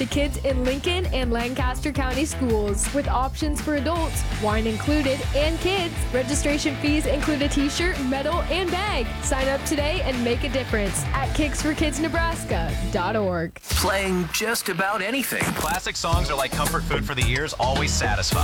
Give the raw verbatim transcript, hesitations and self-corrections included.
to kids in Lincoln and Lancaster County schools with options for adults, wine included, and kids. Registration fees include a t-shirt, medal, and bag. Sign up today and make a difference at kicks for kids nebraska dot org. Playing just about anything. Classic songs are like comfort food for the ears, always satisfying.